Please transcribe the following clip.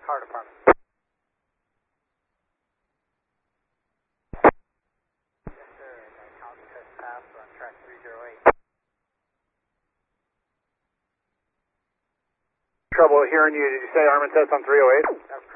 Fire department. Yes, sir. Count test pass on track 308. Trouble hearing you. Did you say Armin test on 308? That's